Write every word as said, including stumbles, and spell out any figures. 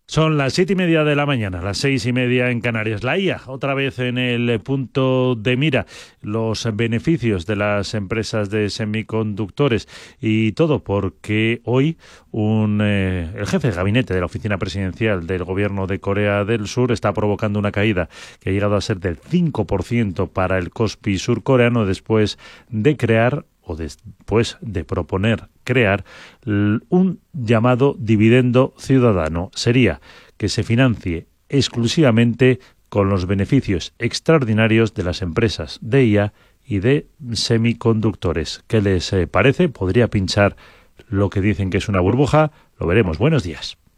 Son las siete y media de la mañana, las seis y media en Canarias. La I A, otra vez en el punto de mira, los beneficios de las empresas de semiconductores y todo porque hoy un eh, el jefe de gabinete de la oficina presidencial del gobierno de Corea del Sur está provocando una caída que ha llegado a ser del cinco por ciento para el Kospi surcoreano después de crear o después de proponer crear un llamado dividendo ciudadano. Sería que se financie exclusivamente con los beneficios extraordinarios de las empresas de I A y de semiconductores. ¿Qué les parece? ¿Podría pinchar lo que dicen que es una burbuja? Lo veremos. Buenos días.